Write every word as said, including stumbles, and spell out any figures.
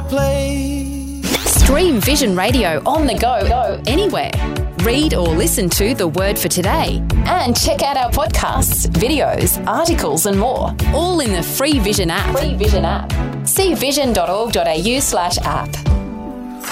place. Stream Vision Radio on the go, go anywhere. Read or listen to The Word for Today. And check out our podcasts, videos, articles and more. All in the free Vision app. Free Vision app. see vision dot org dot a u slash app.